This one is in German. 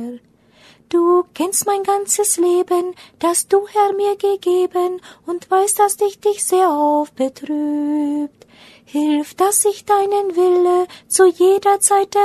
Du kennst mein ganzes Leben, das du, Herr, mir gegeben, und weißt, dass dich sehr oft betrübt. Hilf, dass ich deinen Wille zu jeder Zeit